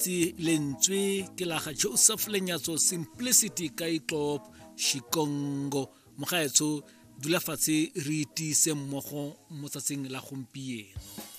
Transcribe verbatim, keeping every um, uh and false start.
tsi lentswe ke la ga Joseph Lenyatso Simplicity ka itlop Shikongo mogaetso dula fatshe re itise mmogo mo tsatsing la gompieno.